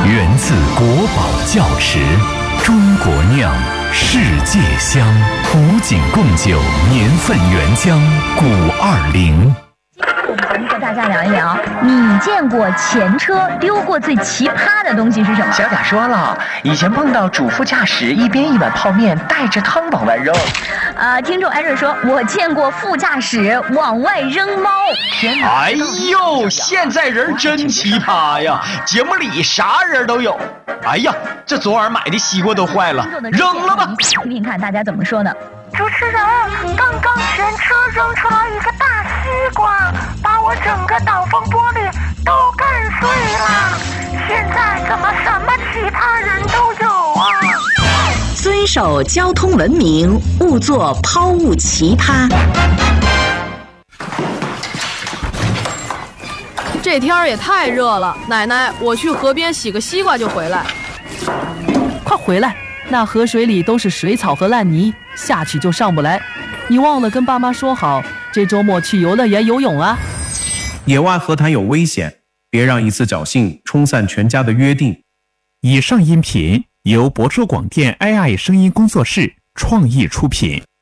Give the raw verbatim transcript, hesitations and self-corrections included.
源自国宝窖池，中国酿，世界香，古井贡酒，年份原浆，古二零。 我们节目和大家聊一聊，你见过前车丢过最奇葩的东西是什么？ 小贾说了，以前碰到主副驾驶一边一碗泡面带着汤往外扔。 呃，听众艾瑞说，我见过副驾驶往外扔猫。 天哪！ 哎呦，现在人真奇葩呀，节目里啥人都有。哎呀，这昨晚买的西瓜都坏了，扔了吧。 听听看大家怎么说呢？ 主持人，刚刚前车扔出来一个大西瓜，把我整个挡风玻璃都干碎了。现在怎么什么奇葩人都有啊？ 遵守交通文明，勿做抛物奇葩。 这天儿也太热了，奶奶，我去河边洗个西瓜就回来。 快回来，那河水里都是水草和烂泥，下去就上不来。你忘了跟爸妈说好，这周末去游乐园游泳啊？ 野外河滩有危险，别让一次侥幸冲散全家的约定。 以上音频由博州广电 A I 声音工作室创意出品。